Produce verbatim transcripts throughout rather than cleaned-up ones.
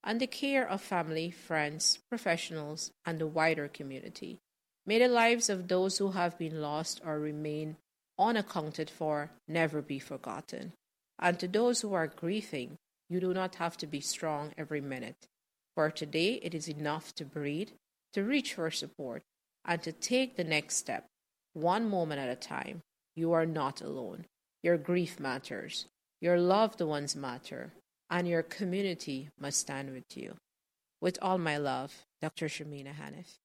and the care of family, friends, professionals, and the wider community. May the lives of those who have been lost or remain unaccounted for never be forgotten. And to those who are grieving, you do not have to be strong every minute. For today, it is enough to breathe, to reach for support, and to take the next step, one moment at a time. You are not alone. Your grief matters. Your loved ones matter. And your community must stand with you. With all my love, Doctor Shamina Hanif.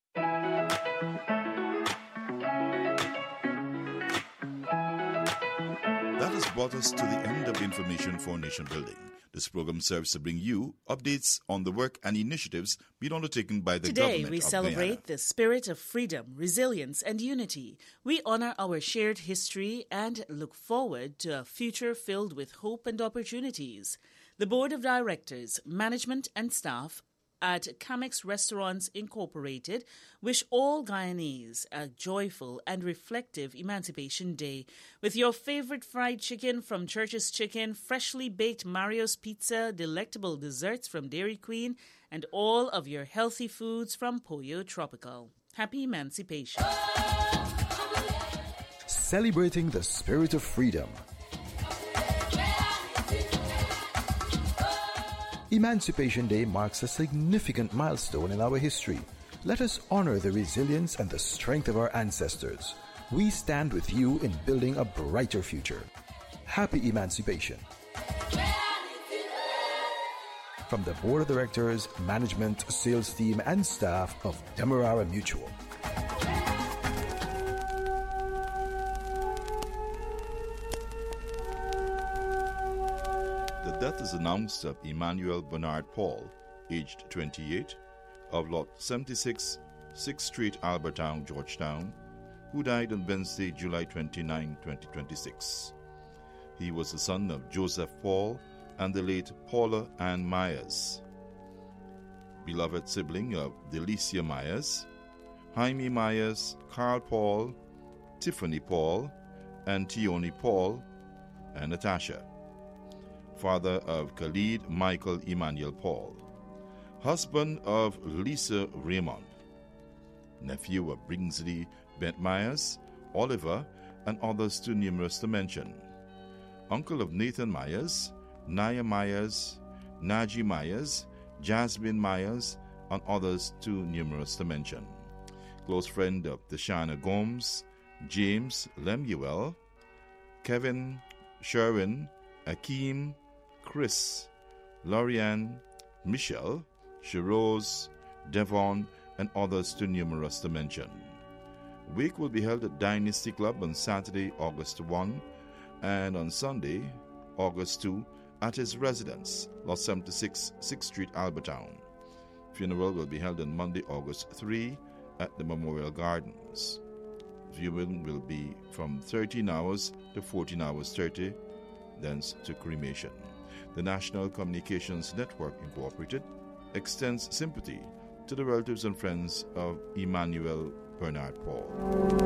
That has brought us to the end of Information for Nation Building. This program serves to bring you updates on the work and initiatives being undertaken by the Today, government of Today, we celebrate Guyana. the spirit of freedom, resilience, and unity. We honor our shared history and look forward to a future filled with hope and opportunities. The Board of Directors, Management, and Staff at Camex Restaurants Incorporated wish all Guyanese a joyful and reflective Emancipation Day with your favorite fried chicken from Church's Chicken, freshly baked Mario's Pizza, delectable desserts from Dairy Queen, and all of your healthy foods from Pollo Tropical. Happy Emancipation. Celebrating the spirit of freedom. Emancipation Day marks a significant milestone in our history. Let us honor the resilience and the strength of our ancestors. We stand with you in building a brighter future. Happy Emancipation. From the Board of Directors, Management, Sales Team, and staff of Demerara Mutual. The death is announced of Emmanuel Bernard Paul, aged twenty-eight, of Lot seventy-six, sixth Street, Albertown, Georgetown, who died on Wednesday, July twenty-ninth, twenty twenty-six. He was the son of Joseph Paul and the late Paula Ann Myers, beloved sibling of Delicia Myers, Jaime Myers, Carl Paul, Tiffany Paul, and Tioni Paul, and Natasha. Father of Khalid Michael Emmanuel Paul, husband of Lisa Raymond, nephew of Bringsley Bent Myers, Oliver, and others too numerous to mention, uncle of Nathan Myers, Naya Myers, Naji Myers, Jasmine Myers, and others too numerous to mention, close friend of Tashana Gomes, James Lemuel, Kevin, Sherwin, Akeem, Chris, Lorianne, Michelle, Sherose, Devon, and others too numerous to mention. Wake will be held at Dynasty Club on Saturday, August first, and on Sunday, August second, at his residence, Lot seventy-six, sixth Street, Albertown. Funeral will be held on Monday, August third, at the Memorial Gardens. Viewing will be from thirteen hours to fourteen hours thirty, thence to cremation. The National Communications Network Incorporated extends sympathy to the relatives and friends of Emmanuel Bernard Paul.